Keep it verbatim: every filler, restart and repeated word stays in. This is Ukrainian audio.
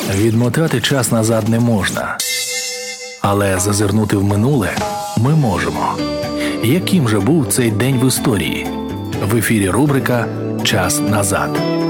Відмотати час назад не можна. Але зазирнути в минуле ми можемо. Яким же був цей день в історії? В ефірі рубрика «Час назад».